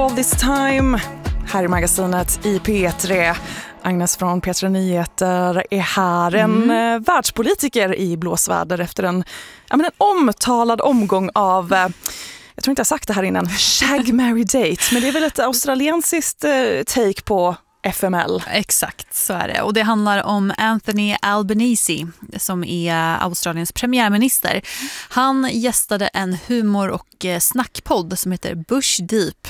All This Time här i magasinet i P3. Agnes från P3 Nyheter är här, en världspolitiker i blåsväder efter en omtalad omgång av, jag tror inte jag sagt det här innan, Shag, Marry, Date, men det är väl ett australiensiskt take på FML. Exakt, så är det. Och det handlar om Anthony Albanese som är Australiens premiärminister. Han gästade en humor- och snackpodd som heter Bush Deep.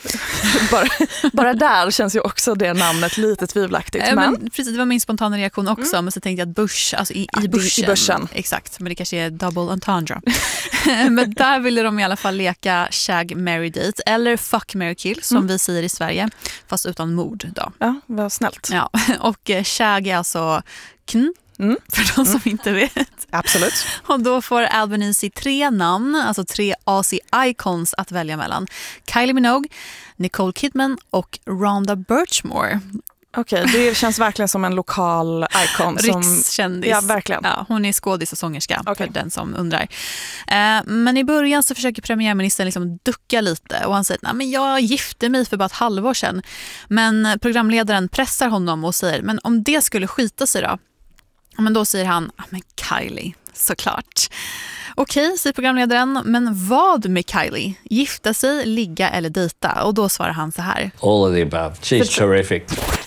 bara där känns ju också det namnet lite tvivelaktigt. Men precis, det var min spontana reaktion också. Men så tänkte jag att Bush, alltså i börsen. Exakt, men det kanske är double entendre. Men där ville de i alla fall leka Shag, Marry, Date eller Fuck, Marry, Kill som vi säger i Sverige, fast utan mord då. Ja, vad snällt. Ja, och Shag är alltså för de som inte vet. Absolut. Och då får Albanese 3 namn, alltså 3 Aussie-icons att välja mellan. Kylie Minogue, Nicole Kidman och Rhonda Birchmore. Okej, det känns verkligen som en lokal icon. Rikskändis. Ja, verkligen. Ja, hon är skådis och sångerska, för den som undrar. Men i början så försöker premiärministern liksom ducka lite och han säger att jag gifte mig för bara ett halvår sedan. Men programledaren pressar honom och säger, men om det skulle skita sig då? Men då säger han, men Kylie, såklart. Okej, säger programledaren, men vad med Kylie? Gifta sig, ligga eller dejta? Och då svarar han så här. All of the above. She's terrific.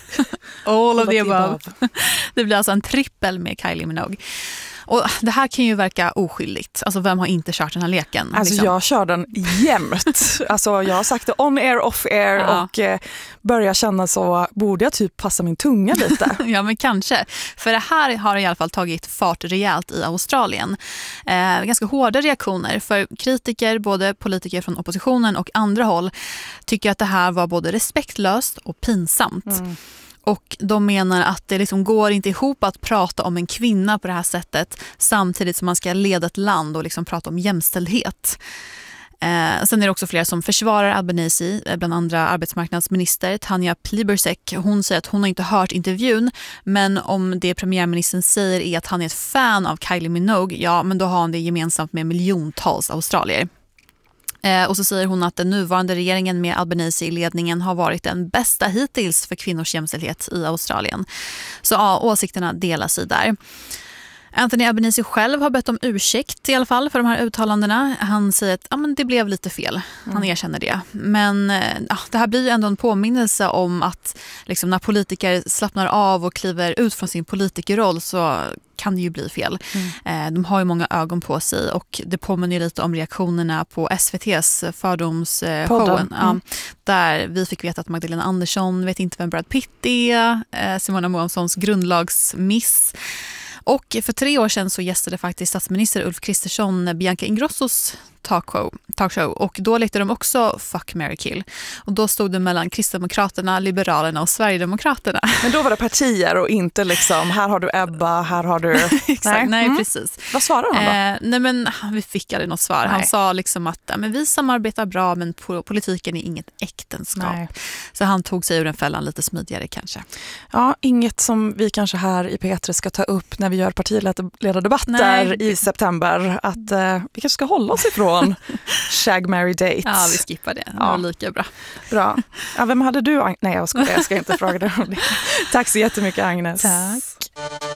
All of the above. Det blir alltså en trippel med Kylie Minogue. Och det här kan ju verka oskyldigt. Alltså vem har inte kört den här leken? Alltså liksom? Jag kör den jämt. Alltså jag har sagt det on air, off air och börjar känna så, borde jag typ passa min tunga lite? Ja, men kanske. För det här har i alla fall tagit fart rejält i Australien. Ganska hårda reaktioner. För kritiker, både politiker från oppositionen och andra håll, tycker att det här var både respektlöst och pinsamt. Och de menar att det liksom går inte ihop att prata om en kvinna på det här sättet samtidigt som man ska leda ett land och liksom prata om jämställdhet. Sen är det också flera som försvarar Albanese, bland andra arbetsmarknadsminister Tanya Plibersek. Hon säger att hon har inte hört intervjun, men om det premiärministern säger är att han är ett fan av Kylie Minogue, ja men då har han det gemensamt med miljontals australier. Och så säger hon att den nuvarande regeringen med Albanese i ledningen har varit den bästa hittills för kvinnors jämställdhet i Australien. Så ja, åsikterna delar sig där. Anthony Albanese själv har bett om ursäkt i alla fall för de här uttalandena. Han säger att men det blev lite fel. Han erkänner det. Men det här blir ju ändå en påminnelse om att liksom, när politiker slappnar av och kliver ut från sin politikerroll så kan det ju bli fel. De har ju många ögon på sig och det påminner ju lite om reaktionerna på SVT:s fördomsshowen. Där vi fick veta att Magdalena Andersson vet inte vem Brad Pitt är, Simona Månssons grundlagsmiss. Och för 3 år sedan så gästade faktiskt statsminister Ulf Kristersson Bianca Ingrossos talkshow och då lekte de också Fuck, Marry, Kill. Och då stod det mellan Kristdemokraterna, Liberalerna och Sverigedemokraterna. Men då var det partier och inte liksom, här har du Ebba, här har du... Exakt, nej precis. Vad svarade han då? Nej men vi fick aldrig något svar. Han sa liksom att men vi samarbetar bra men politiken är inget äktenskap. Nej. Så han tog sig ur den fällan lite smidigare kanske. Ja, inget som vi kanske här i P3 ska ta upp när vi gör partiledardebatter i september. Att vi kanske ska hålla oss ifrån Shag, Marry, Date. Ja, vi skippar det. Det var lika bra. Bra. Ja, vem hade du? Nej, jag ska inte fråga dig om det. Tack så jättemycket, Agnes. Tack.